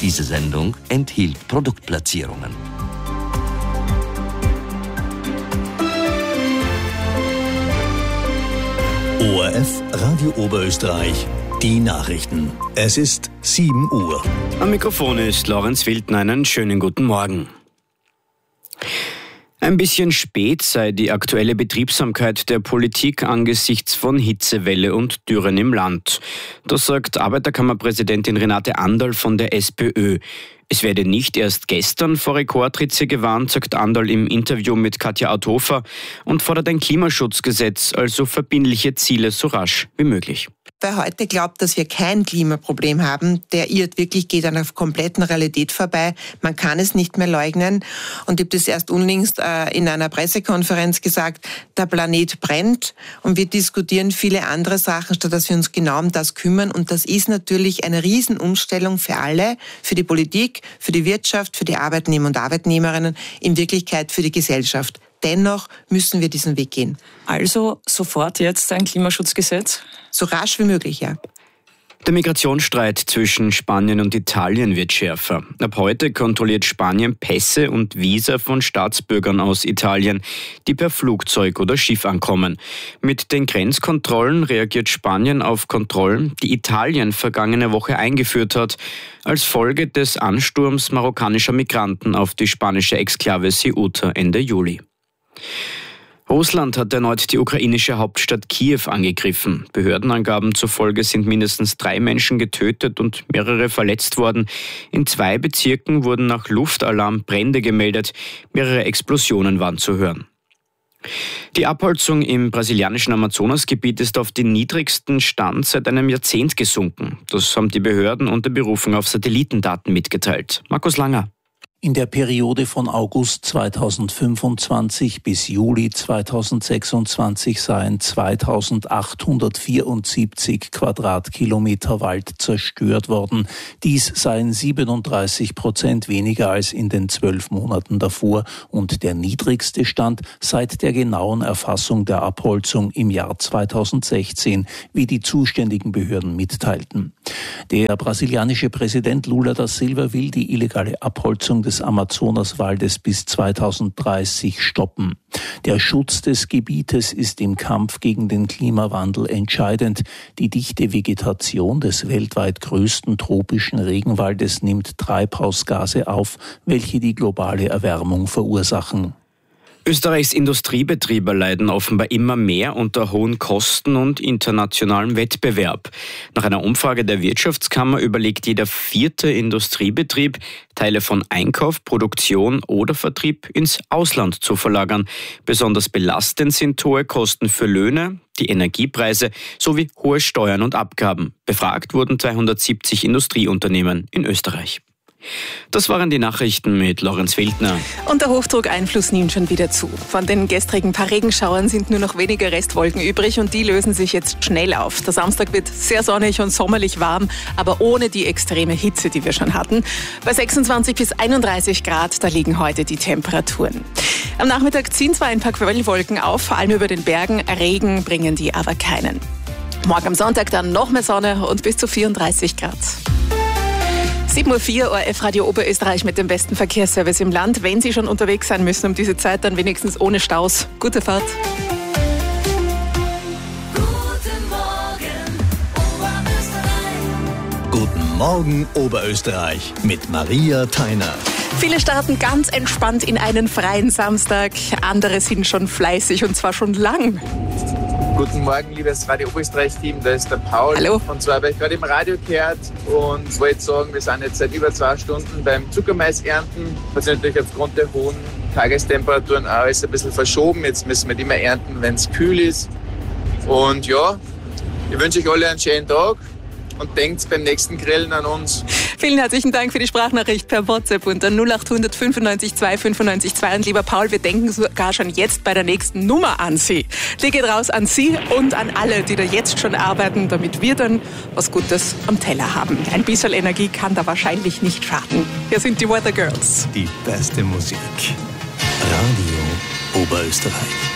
Diese Sendung enthielt Produktplatzierungen. ORF Radio Oberösterreich, die Nachrichten. Es ist 7 Uhr. Am Mikrofon ist Lorenz Wildner. Einen schönen guten Morgen. Ein bisschen spät sei die aktuelle Betriebsamkeit der Politik angesichts von Hitzewelle und Dürren im Land. Das sagt Arbeiterkammerpräsidentin Renate Anderl von der SPÖ. Es werde nicht erst gestern vor Rekordhitze gewarnt, sagt Anderl im Interview mit Katja Authofer und fordert ein Klimaschutzgesetz, also verbindliche Ziele so rasch wie möglich. Wer heute glaubt, dass wir kein Klimaproblem haben, der irrt wirklich, geht an der kompletten Realität vorbei. Man kann es nicht mehr leugnen. Und ich habe das erst unlängst in einer Pressekonferenz gesagt, der Planet brennt und wir diskutieren viele andere Sachen, statt dass wir uns genau um das kümmern. Und das ist natürlich eine Riesenumstellung für alle, für die Politik, für die Wirtschaft, für die Arbeitnehmer und Arbeitnehmerinnen, in Wirklichkeit für die Gesellschaft. Dennoch müssen wir diesen Weg gehen. Also sofort jetzt ein Klimaschutzgesetz? So rasch wie möglich, ja. Der Migrationsstreit zwischen Spanien und Italien wird schärfer. Ab heute kontrolliert Spanien Pässe und Visa von Staatsbürgern aus Italien, die per Flugzeug oder Schiff ankommen. Mit den Grenzkontrollen reagiert Spanien auf Kontrollen, die Italien vergangene Woche eingeführt hat, als Folge des Ansturms marokkanischer Migranten auf die spanische Exklave Ceuta Ende Juli. Russland hat erneut die ukrainische Hauptstadt Kiew angegriffen. Behördenangaben zufolge sind mindestens 3 Menschen getötet und mehrere verletzt worden. In 2 Bezirken wurden nach Luftalarm Brände gemeldet. Mehrere Explosionen waren zu hören. Die Abholzung im brasilianischen Amazonasgebiet ist auf den niedrigsten Stand seit einem Jahrzehnt gesunken. Das haben die Behörden unter Berufung auf Satellitendaten mitgeteilt. Markus Langer. In der Periode von August 2025 bis Juli 2026 seien 2874 Quadratkilometer Wald zerstört worden. Dies seien 37% weniger als in den 12 Monaten davor und der niedrigste Stand seit der genauen Erfassung der Abholzung im Jahr 2016, wie die zuständigen Behörden mitteilten. Der brasilianische Präsident Lula da Silva will die illegale Abholzung des Amazonaswaldes bis 2030 stoppen. Der Schutz des Gebietes ist im Kampf gegen den Klimawandel entscheidend. Die dichte Vegetation des weltweit größten tropischen Regenwaldes nimmt Treibhausgase auf, welche die globale Erwärmung verursachen. Österreichs Industriebetriebe leiden offenbar immer mehr unter hohen Kosten und internationalem Wettbewerb. Nach einer Umfrage der Wirtschaftskammer überlegt jeder 4. Industriebetrieb, Teile von Einkauf, Produktion oder Vertrieb ins Ausland zu verlagern. Besonders belastend sind hohe Kosten für Löhne, die Energiepreise sowie hohe Steuern und Abgaben. Befragt wurden 270 Industrieunternehmen in Österreich. Das waren die Nachrichten mit Lorenz Wildner. Und der Hochdruckeinfluss nimmt schon wieder zu. Von den gestrigen paar Regenschauern sind nur noch wenige Restwolken übrig und die lösen sich jetzt schnell auf. Der Samstag wird sehr sonnig und sommerlich warm, aber ohne die extreme Hitze, die wir schon hatten. Bei 26 bis 31 Grad, da liegen heute die Temperaturen. Am Nachmittag ziehen zwar ein paar Quellwolken auf, vor allem über den Bergen. Regen bringen die aber keinen. Morgen am Sonntag dann noch mehr Sonne und bis zu 34 Grad. 7.04 Uhr, ORF Radio Oberösterreich mit dem besten Verkehrsservice im Land. Wenn Sie schon unterwegs sein müssen um diese Zeit, dann wenigstens ohne Staus. Gute Fahrt. Guten Morgen Oberösterreich mit Maria Theiner. Viele starten ganz entspannt in einen freien Samstag. Andere sind schon fleißig und zwar schon lang. Guten Morgen, liebes Radio Oberösterreich-Team, da ist der Paul. Hallo. Und zwar habe ich gerade im Radio gehört und wollte sagen, wir sind jetzt seit über 2 Stunden beim Zuckermais ernten. Das ist natürlich aufgrund der hohen Tagestemperaturen auch alles ein bisschen verschoben. Jetzt müssen wir nicht mehr ernten, wenn es kühl ist. Und ja, ich wünsche euch alle einen schönen Tag und denkt beim nächsten Grillen an uns. Vielen herzlichen Dank für die Sprachnachricht per WhatsApp unter 0800 95 2 95 2. Und lieber Paul, wir denken sogar schon jetzt bei der nächsten Nummer an Sie. Die geht raus an Sie und an alle, die da jetzt schon arbeiten, damit wir dann was Gutes am Teller haben. Ein bisschen Energie kann da wahrscheinlich nicht schaden. Hier sind die Weather Girls. Die beste Musik. Radio Oberösterreich.